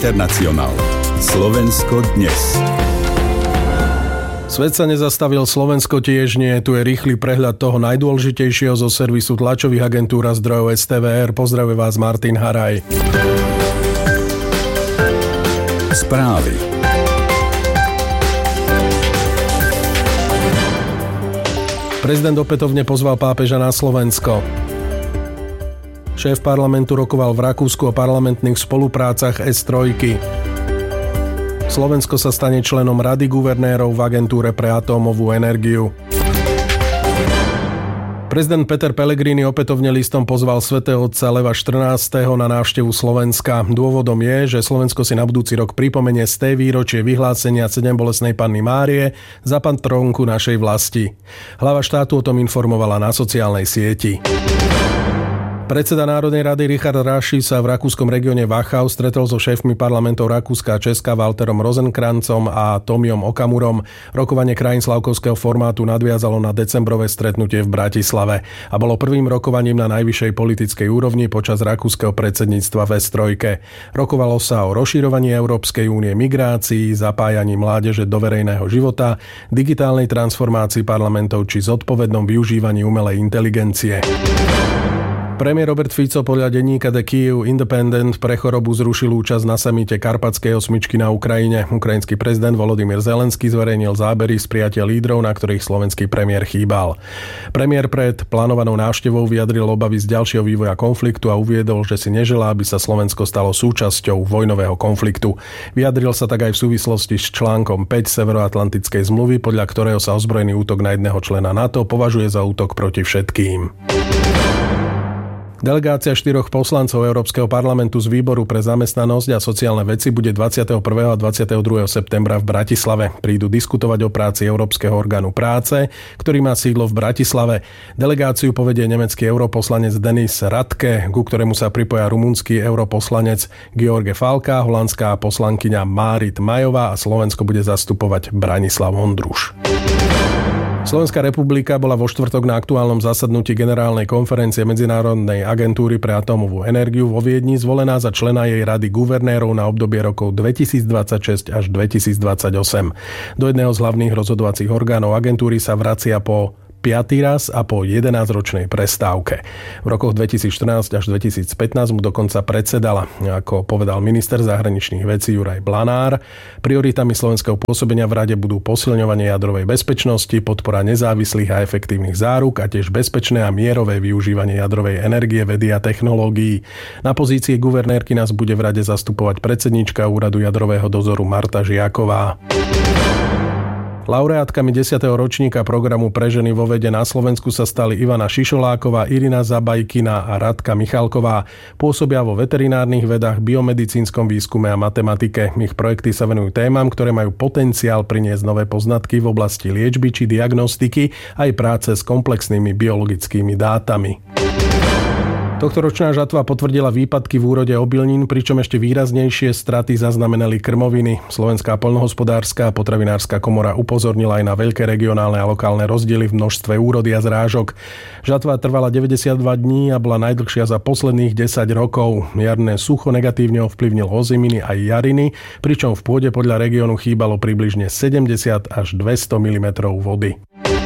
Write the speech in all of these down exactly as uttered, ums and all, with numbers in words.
Internacionál. Slovensko dnes. Svet sa nezastavil, Slovensko tiež nie. Tu je rýchly prehľad toho najdôležitejšieho zo servisu tlačových agentúr a zdrojov es té vé er. Pozdravuje vás Martin Haraj. Správy. Prezident opätovne pozval pápeža na Slovensko. Šéf parlamentu rokoval v Rakúsku o parlamentných spoluprácach es tri. Slovensko sa stane členom Rady guvernérov v agentúre pre atómovú energiu. Prezident Peter Pellegrini opätovne listom pozval svätého otca Leva štrnásteho na návštevu Slovenska. Dôvodom je, že Slovensko si na budúci rok pripomenie sté výročie vyhlásenia sedembolestnej Panny Márie za patrónku našej vlasti. Hlava štátu o tom informovala na sociálnej sieti. Predseda Národnej rady Richard Raši sa v rakúskom regióne Wachau stretol so šéfmi parlamentov Rakúska a Česka Walterom Rosenkrancom a Tomiom Okamurom. Rokovanie krajín slavkovského formátu nadviazalo na decembrové stretnutie v Bratislave a bolo prvým rokovaním na najvyššej politickej úrovni počas rakúskeho predsedníctva v es tri. Rokovalo sa o rozširovaní Európskej únie, migrácii, zapájaní mládeže do verejného života, digitálnej transformácii parlamentov či zodpovednom využívaní umelej inteligencie. Premiér Robert Fico podľa denníka The Kyiv Independent pre chorobu zrušil účasť na samite Karpatskej osmičky na Ukrajine. Ukrajinský prezident Volodymyr Zelenský zverejnil zábery z prijatia lídrov, na ktorých slovenský premiér chýbal. Premiér pred plánovanou návštevou vyjadril obavy z ďalšieho vývoja konfliktu a uviedol, že si neželá, aby sa Slovensko stalo súčasťou vojnového konfliktu. Vyjadril sa tak aj v súvislosti s článkom päť Severoatlantickej zmluvy, podľa ktorého sa ozbrojený útok na jedného člena NATO považuje za útok proti všetkým. Delegácia štyroch poslancov Európskeho parlamentu z výboru pre zamestnanosť a sociálne veci bude dvadsiateho prvého a dvadsiateho druhého septembra v Bratislave. Prídu diskutovať o práci Európskeho orgánu práce, ktorý má sídlo v Bratislave. Delegáciu povedie nemecký europoslanec Denis Radke, ku ktorému sa pripoja rumunský europoslanec George Falka, holandská poslankyňa Márit Majová a Slovensko bude zastupovať Branislav Ondruš. Slovenská republika bola vo štvrtok na aktuálnom zasadnutí Generálnej konferencie Medzinárodnej agentúry pre atómovú energiu vo Viedni zvolená za člena jej rady guvernérov na obdobie rokov dvetisícdvadsaťšesť až dvetisícdvadsaťosem. Do jedného z hlavných rozhodovacích orgánov agentúry sa vracia po piaty raz a po jedenásťročnej prestávke. V rokoch dvetisícštrnásť až dvetisícpätnásť mu dokonca predsedala, ako povedal minister zahraničných vecí Juraj Blanár. Prioritami slovenského pôsobenia v rade budú posilňovanie jadrovej bezpečnosti, podpora nezávislých a efektívnych záruk a tiež bezpečné a mierové využívanie jadrovej energie, vedy a technológií. Na pozícii guvernérky nás bude v rade zastupovať predsedníčka úradu jadrového dozoru Marta Žiaková. Laureátkami desiateho ročníka programu Pre ženy vo vede na Slovensku sa stali Ivana Šišoláková, Irina Zabajkina a Radka Michalková. Pôsobia vo veterinárnych vedách, biomedicínskom výskume a matematike. Ich projekty sa venujú témam, ktoré majú potenciál priniesť nové poznatky v oblasti liečby či diagnostiky, aj práce s komplexnými biologickými dátami. Tohtoročná žatva potvrdila výpadky v úrode obilnín, pričom ešte výraznejšie straty zaznamenali krmoviny. Slovenská poľnohospodárska a potravinárska komora upozornila aj na veľké regionálne a lokálne rozdiely v množstve úrody a zrážok. Žatva trvala deväťdesiatdva dní a bola najdlhšia za posledných desať rokov. Jarné sucho negatívne ovplyvnilo oziminy aj jariny, pričom v pôde podľa regiónu chýbalo približne sedemdesiat až dvesto milimetrov vody.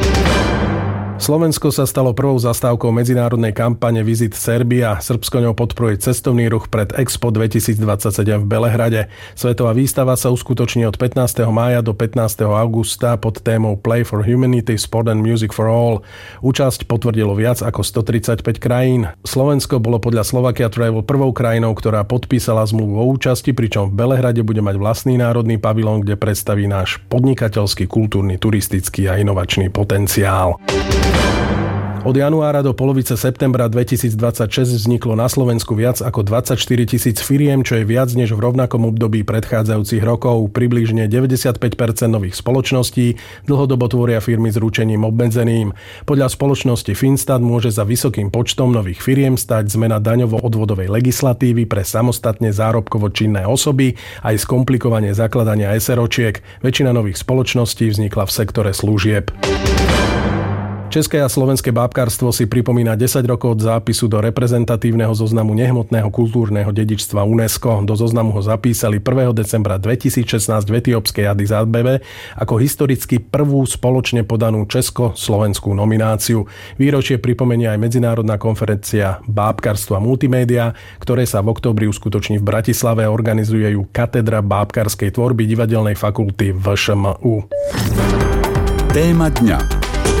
Slovensko sa stalo prvou zastávkou medzinárodnej kampane Visit Serbia. Srbsko ňou podporuje cestovný ruch pred Expo dvetisícdvadsaťsedem v Belehrade. Svetová výstava sa uskutoční od pätnásteho mája do pätnásteho augusta pod témou Play for Humanity, Sport and Music for All. Účasť potvrdilo viac ako stotridsaťpäť krajín. Slovensko bolo podľa Slovakia Travel prvou krajinou, ktorá podpísala zmluvu o účasti, pričom v Belehrade bude mať vlastný národný pavilón, kde predstaví náš podnikateľský, kultúrny, turistický a inovačný potenciál. Od januára do polovice septembra dvetisícdvadsaťšesť vzniklo na Slovensku viac ako dvadsaťštyri tisíc firiem, čo je viac než v rovnakom období predchádzajúcich rokov. Približne deväťdesiatpäť percent nových spoločností dlhodobo tvoria firmy s ručením obmedzeným. Podľa spoločnosti Finstat môže za vysokým počtom nových firiem stať zmena daňovo-odvodovej legislatívy pre samostatne zárobkovo činné osoby aj skomplikovanie zakladania SROčiek. Väčšina nových spoločností vznikla v sektore služieb. České a slovenské bábkarstvo si pripomína desať rokov od zápisu do reprezentatívneho zoznamu nehmotného kultúrneho dedičstva UNESCO. Do zoznamu ho zapísali prvého decembra dvetisícšestnásť v etiópskej Addis Abebe ako historicky prvú spoločne podanú česko-slovenskú nomináciu. Výročie pripomenia aj medzinárodná konferencia Bábkarstvo a multimédia, ktoré sa v októbri uskutoční v Bratislave. Organizuje ju Katedra bábkarskej tvorby Divadelnej fakulty vé š em ú. Téma dňa.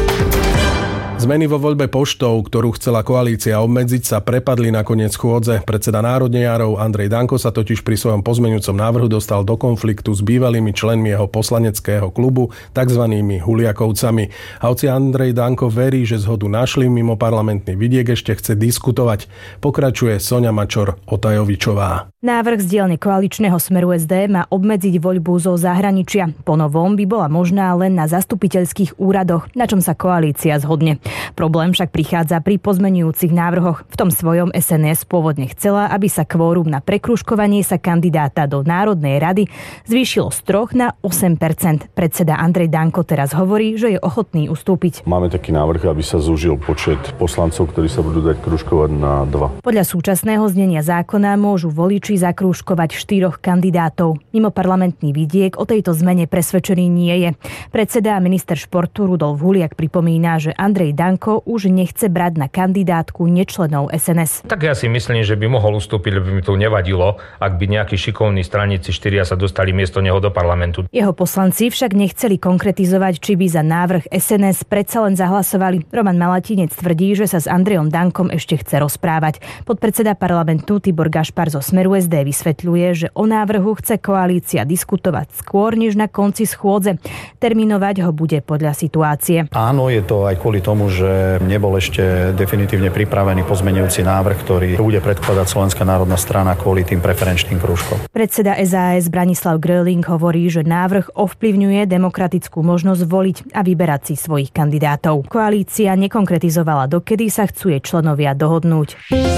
Zmeny vo voľbe poštou, ktorú chcela koalícia obmedziť, sa prepadli na koniec schôdze. Predseda národniarov Andrej Danko sa totiž pri svojom pozmeňujúcom návrhu dostal do konfliktu s bývalými členmi jeho poslaneckého klubu, takzvanými huliakovcami. A hoci Andrej Danko verí, že zhodu našli, mimo parlamentný vidiek ešte chce diskutovať. Pokračuje Soňa Mačor-Otajovičová. Návrh z dielne koaličného Smeru es dé má obmedziť voľbu zo zahraničia. Po novom by bola možná len na zastupiteľských úradoch, na čom sa koalícia zhodne. Problém však prichádza pri pozmenujúcich návrhoch. V tom svojom es en es pôvodne chcela, aby sa kvórum na prekružkovanie sa kandidáta do Národnej rady zvýšilo z troch na osem percent. Predseda Andrej Danko teraz hovorí, že je ochotný ustúpiť. Máme taký návrh, aby sa zúžil počet poslancov, ktorí sa budú dať kružkovať na dva. Podľa súčasného znenia zákona môžu voliči zakrúžkovať štyroch kandidátov. Mimo parlamentný vidiek o tejto zmene presvedčený nie je. Predseda a minister športu Rudolf Huliak pripomína, že Andrej Danko už nechce brať na kandidátku nečlenov es en es. Tak ja si myslím, že by mohol ustúpiť, lebo by mi to nevadilo, ak by nejakí šikovní straníci štyria sa dostali miesto neho do parlamentu. Jeho poslanci však nechceli konkretizovať, či by za návrh es en es predsa len zahlasovali. Roman Malatinec tvrdí, že sa s Andrejom Dankom ešte chce rozprávať. Podpredseda parlamentu Tibor Gašpar zo Smeru es dé vysvetľuje, že o návrhu chce koalícia diskutovať skôr než na konci schôdze. Terminovať ho bude podľa situácie. Áno, je to aj kvôli tomu, že nebol ešte definitívne pripravený pozmeňujúci návrh, ktorý bude predkladať Slovenská národná strana kvôli tým preferenčným krúžkom. Predseda es a es Branislav Gröling hovorí, že návrh ovplyvňuje demokratickú možnosť voliť a vyberať si svojich kandidátov. Koalícia nekonkretizovala, dokedy sa chcú jej členovia dohodnúť.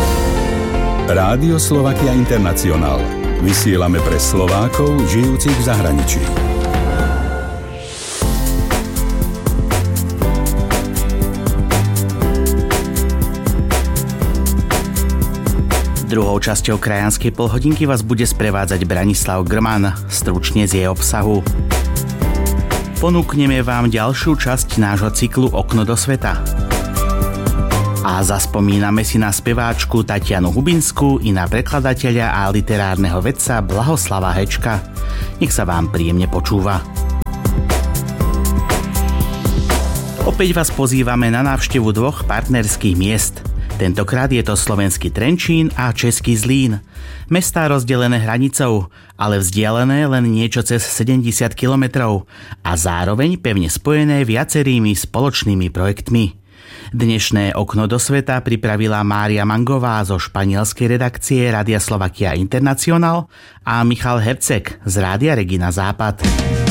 Rádio Slovakia International. Vysielame pre Slovákov žijúcich v zahraničí. Druhou časťou krajanskej polhodinky vás bude sprevádzať Branislav Grman, stručne z jej obsahu. Ponúkneme vám ďalšiu časť nášho cyklu Okno do sveta. A zaspomíname si na speváčku Tatianu Hubinskú i na prekladateľa a literárneho vedca Blahoslava Hečka. Nech sa vám príjemne počúva. Opäť vás pozývame na návštevu dvoch partnerských miest. Tentokrát je to slovenský Trenčín a český Zlín. Mestá rozdelené hranicou, ale vzdialené len niečo cez sedemdesiat kilometrov a zároveň pevne spojené viacerými spoločnými projektmi. Dnešné Okno do sveta pripravila Mária Mangová zo španielskej redakcie Rádia Slovakia International a Michal Herceg z Rádia Regina Západ.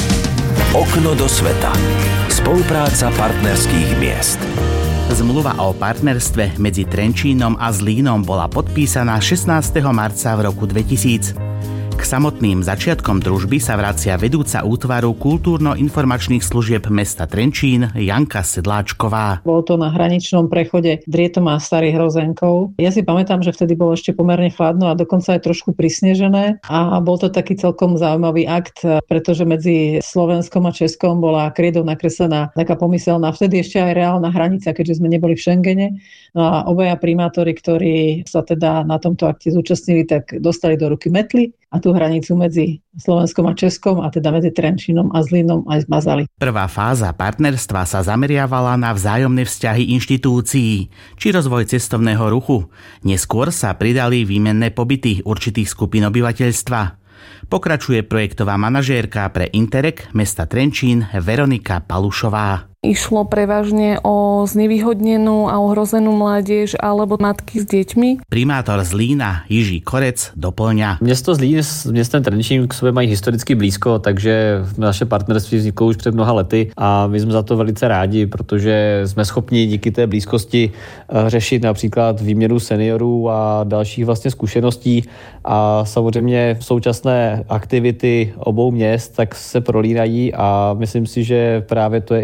Okno do sveta. Spolupráca partnerských miest. Zmluva o partnerstve medzi Trenčínom a Zlínom bola podpísaná šestnásteho marca v roku dvetisíc. K samotným začiatkom družby sa vracia vedúca útvaru kultúrno-informačných služieb mesta Trenčín Janka Sedláčková. Bolo to na hraničnom prechode Drietom a Starých Hrozenkov. Ja si pamätám, že vtedy bolo ešte pomerne chladno a dokonca aj trošku prisnežené a bol to taký celkom zaujímavý akt, pretože medzi Slovenskom a Českom bola kriedou nakreslená taká pomyselná, vtedy ešte aj reálna hranica, keďže sme neboli v Schengene. No a obaja primátori, ktorí sa teda na tomto akte zúčastnili, tak dostali do ruky metly a tú hranicu medzi Slovenskom a Českom a teda medzi Trenčínom a Zlínom aj zmazali. Prvá fáza partnerstva sa zameriavala na vzájomné vzťahy inštitúcií či rozvoj cestovného ruchu. Neskôr sa pridali výmenné pobyty určitých skupín obyvateľstva. Pokračuje projektová manažérka pre Interreg mesta Trenčín Veronika Palušová. Išlo prevažne o znevýhodnenú a ohrozenú mládež alebo matky s deťmi. Primátor Zlína Jiří Korec doplňa. Město Zlín s městem Trenčín k sobě mají historicky blízko, takže naše partnerství vzniklo už před mnoha lety a my jsme za to velice rádi, protože jsme schopni díky té blízkosti řešit například výměnu seniorů a dalších vlastně zkušeností a samozřejmě současné aktivity obou měst tak se prolínají a myslím si, že právě to je i ten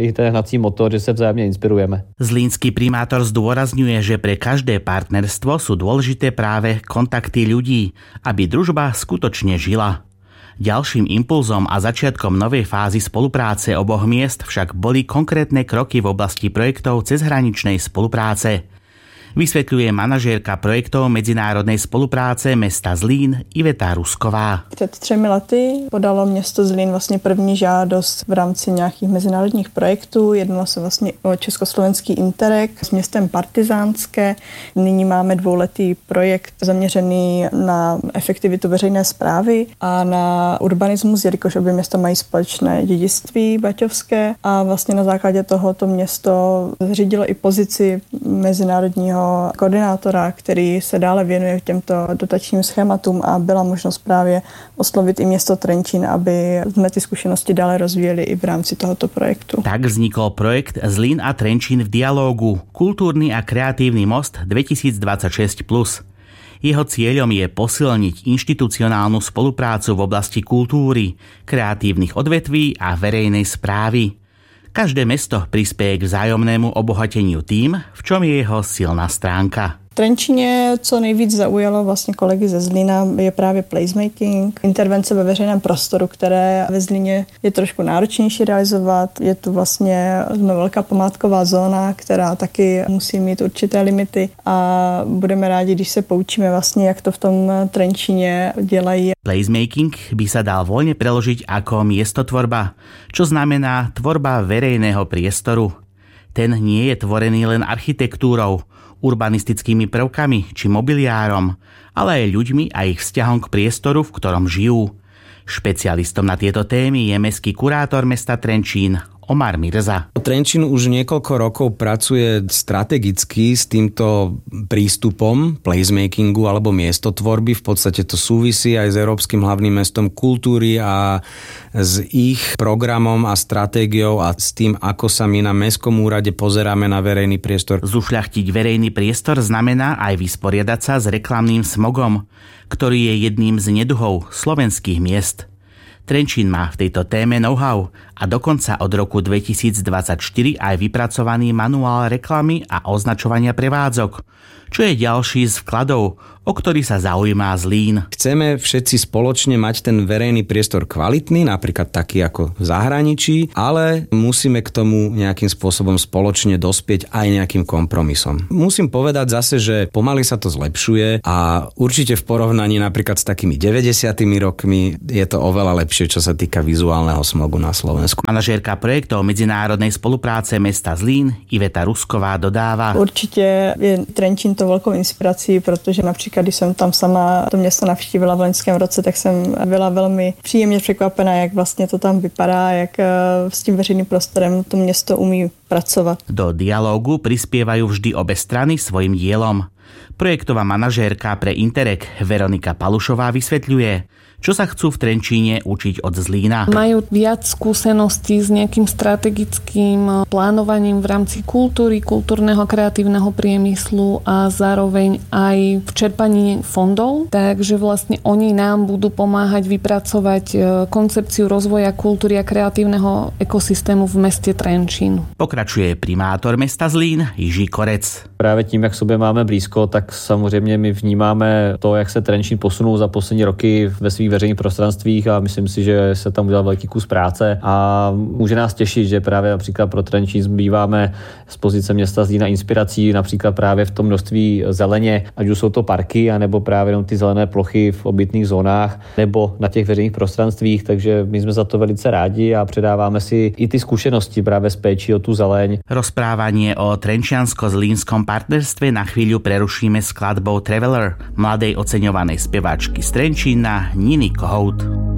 hnací motor, že se vzájemně inspirujeme. Zlínský primátor zdôrazňuje, že pre každé partnerstvo sú dôležité práve kontakty ľudí, aby družba skutočne žila. Ďalším impulzom a začiatkom novej fázy spolupráce oboch miest však boli konkrétne kroky v oblasti projektov cezhraničnej spolupráce. Vysvetľuje manažérka projektov mezinárodnej spolupráce mesta Zlín Iveta Rusková. Před třemi lety podalo město Zlín vlastně první žádost v rámci nějakých mezinárodních projektů. Jednalo se vlastně o československý Interreg s městem Partizánské. Nyní máme dvouletý projekt zaměřený na efektivitu veřejné správy a na urbanismus, jelikož obě města mají společné dědictví baťovské a vlastně na základě tohoto město zřídilo i pozici mezinárodního koordinátora, který se dále věnuje těmto dotačním schématům a byla možnost právě oslovit i město Trenčín, aby jsme ty zkušenosti dále rozvíjeli i v rámci tohoto projektu. Tak vznikol projekt Zlín a Trenčín v dialógu, kultúrny a kreatívny most dvetisícdvadsaťšesť plus. Jeho cieľom je posilniť inštitucionálnu spoluprácu v oblasti kultúry, kreatívnych odvetví a verejnej správy. Každé mesto prispieje k vzájomnému obohateniu tým, v čom je jeho silná stránka. V Trenčíně co nejvíc zaujalo vlastně kolegy ze Zlína je právě placemaking, intervence ve veřejném prostoru, které ve Zlíně je trošku náročnější realizovat. Je tu vlastně velká památková zóna, která taky musí mít určité limity a budeme rádi, když se poučíme vlastně, jak to v tom Trenčíně dělají. Placemaking by sa dal voľne preložiť ako miestotvorba, čo znamená tvorba verejného priestoru. Ten nie je tvorený len architektúrou, urbanistickými prvkami či mobiliárom, ale aj ľuďmi a ich vzťahom k priestoru, v ktorom žijú. Špecialistom na tieto témy je mestský kurátor mesta Trenčín Omar Mirza. Trenčín už niekoľko rokov pracuje strategicky s týmto prístupom placemakingu alebo miestotvorby. V podstate to súvisí aj s Európskym hlavným mestom kultúry a s ich programom a stratégiou a s tým, ako sa my na mestskom úrade pozeráme na verejný priestor. Zušľachtiť verejný priestor znamená aj vysporiadať sa s reklamným smogom, ktorý je jedným z neduhov slovenských miest. Trenčín má v tejto téme know-how a dokonca od roku dvetisícdvadsaťštyri aj vypracovaný manuál reklamy a označovania prevádzok, čo je ďalší z vkladov, o ktorý sa zaujíma Zlín. Chceme všetci spoločne mať ten verejný priestor kvalitný, napríklad taký ako v zahraničí, ale musíme k tomu nejakým spôsobom spoločne dospieť aj nejakým kompromisom. Musím povedať zase, že pomaly sa to zlepšuje a určite v porovnaní napríklad s takými deväťdesiatymi rokmi je to oveľa lepšie, čo sa týka vizuálneho smogu na Slovensku. Manažérka projektov medzinárodnej spolupráce mesta Zlín Iveta Rusková dodáva. Určite je Trenčín to veľkou inspirací, protože například když jsem tam sama to město navštívila v loňském roce, tak jsem byla velmi příjemně překvapená, jak vlastně to tam vypadá, jak s tím veřejným prostorem to město umí pracovat. Do dialógu prispievajú vždy obe strany svojim dielom. Projektová manažérka pre Interreg Veronika Palušová vysvetľuje, čo sa chcú v Trenčíne učiť od Zlína. Majú viac skúseností s nejakým strategickým plánovaním v rámci kultúry, kultúrneho kreatívneho priemyslu a zároveň aj v čerpaní fondov. Takže vlastne oni nám budú pomáhať vypracovať koncepciu rozvoja kultúry a kreatívneho ekosystému v meste Trenčín. Pokračuje primátor mesta Zlín Jiří Korec. Právě tím, jak sobě máme blízko, tak samozřejmě my vnímáme to, jak se Trenčín posunul za poslední roky ve svých veřejných prostranstvích a myslím si, že se tam udělal velký kus práce a může nás těšit, že právě například pro Trenčín zbýváme z pozice města Zlína inspirací například právě v tom množství zeleně, ať už jsou to parky, anebo právě jenom ty zelené plochy v obytných zónách, nebo na těch veřejných prostranstvích, takže my jsme za to velice rádi a předáváme si i ty zkušenosti právě s péčí o tu zeleň. Rozprávanie o trenčiansko-zlínskom partnerstve na chvíľu prerušíme skladbou Traveler mladej oceňovanej speváčky z Trenčína Niny Kohout.